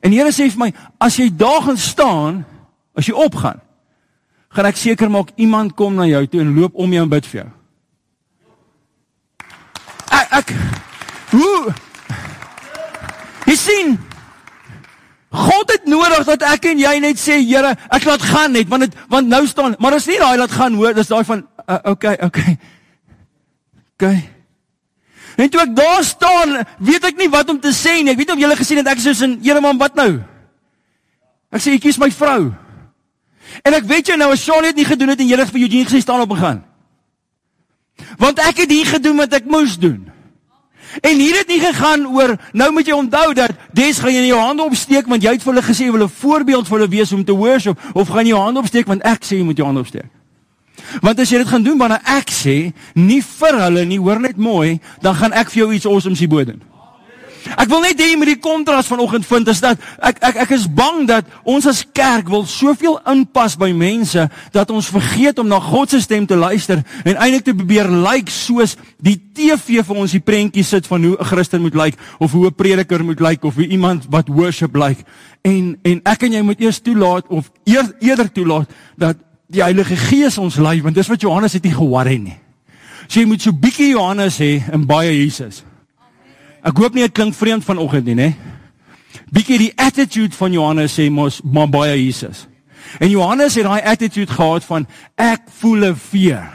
En die Here sê vir my, as jy daar gaan staan, as jy opgaan, gaan ek seker maak, iemand kom na jou toe en loop om jou en bid vir jou. Jy sien, God het nodig dat ek en jy net sê, Here, ek laat gaan net, want nou staan, maar as nie daai laat gaan hoor, dis daai van, okay. En toe ek daar staan, weet ek nie wat om te sê nie, ek weet nie of julle gesien het, ek soos in, Here man, wat nou? Ek sê, ek kies my vrou. En ek weet jy nou, as Sean het nie gedoen het, en Here het vir Eugene gesê, staan op en gaan. Want ek het hier gedoen wat ek moes doen. En hier het nie gegaan oor, nou moet jy onthou dat, Des, gaan jy jou hande opsteek, want jy het vir hulle gesê, jy wil 'n voorbeeld vir hulle wees om te worship, of gaan jy jou hande opsteek, want ek sê, jy moet jou hande opsteek. Want as jy dit gaan doen, wanneer ek sê, nie vir hulle nie, hoor net mooi, dan gaan ek vir jou iets awesomes hierbo doen. Ek wil net hê met die kontras vanoggend vind, is dat, ek is bang dat ons as kerk wil soveel inpas by mense, dat ons vergeet om na God se stem te luister, en eintlik te probeer lyk soos die TV vir ons die prentjie sit van hoe 'n Christen moet lyk, of hoe 'n prediker moet lyk, of hoe iemand wat worship lyk, en ek en jy moet eers toelaat, of eerder toelaat, dat die Heilige Gees ons lei, want dis wat Johannes het nie geworry nie. So jy moet so bietjie Johannes hê, en baie Jesus. Ek hoop nie, het klink vreemd vanoggend nie, né? Bietjie die attitude van Johannes sê, maar baie Jesus. En Johannes het daai attitude gehad van, ek voel 'n veer.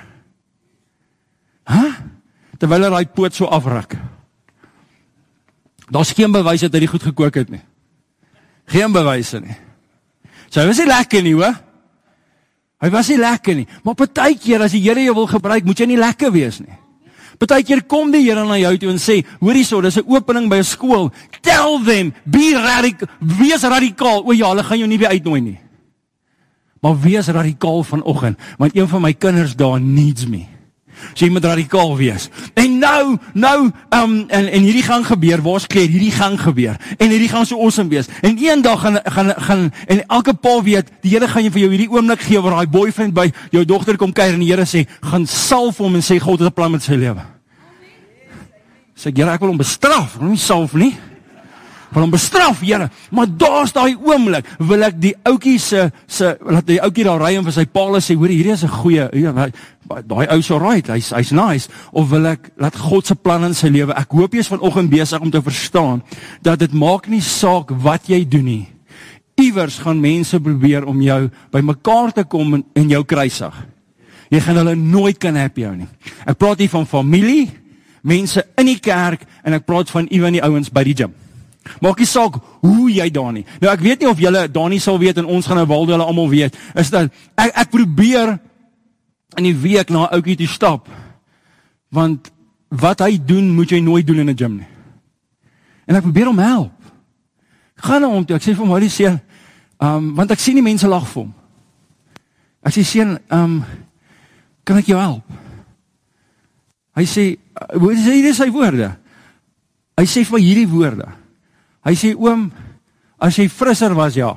Terwyl hy daai poot so afruk. Daar's geen bewys dat hy goed gekook het nie. Geen bewyse nie. So hy was nie lekker nie, hoor. Hy was nie lekker nie. Maar partykeer, as die Here jou wil gebruik, moet jy nie lekker wees nie. Partykeer kom die Here na jou toe en sê, hoor hierso, dis 'n opening by 'n skool. Tell them, wees radikaal. O ja, hulle gaan jou nie weer uitnooi nie. Maar wees radikaal vanoggend, want een van my kinders daar needs me. So jy moet radikaal wees. En nou, en hierdie gaan gebeur, waar's Claire, hierdie gaan gebeur. En hierdie gaan so awesome wees. En eendag gaan en elke pa weet, die Here gaan jy vir jou hierdie oomblik gee, waar daai boyfriend by jou dogter kom kuier, en die Here sê, gaan salf hom en sê, God het 'n plan met sy lewe. Sê, Here, ek wil hom bestraf, nie salf nie. Wil hom bestraf, Here. Maar daar's daai oomblik, wil ek die ouetjie laat die ouetjie daar ry en vir sy paal sê, hoor, hierdie is 'n goeie, daai ou so right, hy's nice, of wil ek, laat God se plan in sy lewe, ek hoop jy is vanoggend besig om te verstaan, dat dit maak nie saak wat jy doen nie, iewers gaan mense probeer om jou by mekaar te kom en jou kruisig. Jy gaan hulle nooit kan happy hou nie. Ek praat hier van familie, mense in die kerk, en ek praat van ewen die ouens by die gym. Maak nie saak hoe jy daar nie. Nou ek weet nie of julle daar nie sal weet, en ons gaan nou Waldo hulle almal weet, is dat ek probeer in die week na 'n ouetjie toe stap, want wat hy doen, moet jy nooit doen in 'n gym nie. En ek probeer hom help. Ek gaan na hom toe, ek sê vir hom, hoorie seun, want ek sien die mense lag vir hom. Ek sê, seun, kan ek jou help? Hy sê, hoe sê hierdie sy woorde? Hy sê vir my hierdie woorde. Hy sê, oom, as jy frisser was, ja.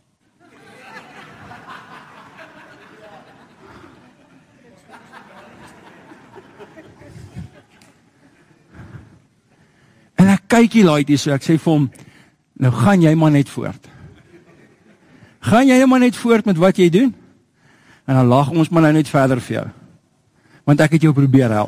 En ek kyk die laaitjie so, ek sê vir hom, nou gaan jy maar net voort. Gaan jy maar net voort met wat jy doen? En dan lag ons maar nou net verder vir jou. Want ek het jou probeer help.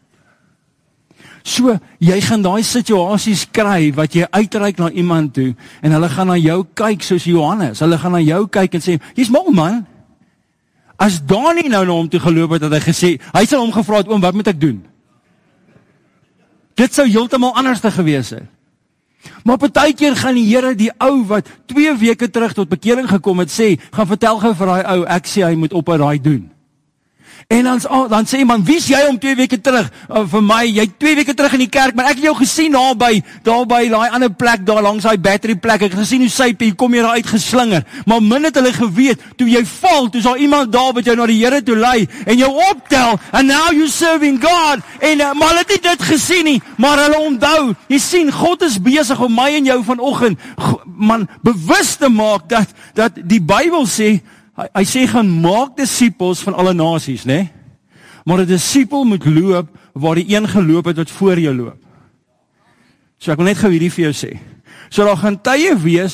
So, jy gaan daai situasies kry, wat jy uitreik na iemand toe, en hulle gaan na jou kyk soos Johannes, hulle gaan na jou kyk en sê, jy's mal man, as Dani nou na hom toe geloop het, hy gesê, hy sal hom gevra het, oom, wat moet ek doen? Dit sou heeltemal anders te gewees het. Maar partykeer gaan die Here die ou wat 2 weke terug tot bekering gekom het, sê, gaan vertel gou vir daai ou, ek sê hy moet op daai doen. En dan sê man, wie is jy om 2 weke terug, vir my, jy 2 weke terug in die kerk, maar ek het jou gesien daar by daai ander plek, daar langs daai battery plek, ek het gesien hoe sy kom jy daar uitgeslinger, maar min het hulle geweet, toe jy val, toe is daar iemand daar wat jou na die Here toe lei, en jou optel, and now you serving God, en maar hulle het nie dit gesien nie, maar hulle onthou, jy sien, God is besig om my en jou vanoggend, man, bewus te maak, dat die Bybel sê, hy sê, gaan maak disippels van alle nasies, né? Maar 'n disipel moet loop, waar die een geloop het wat voor jou loop. So ek wil net gou hierdie vir jou sê. So daar gaan tye wees,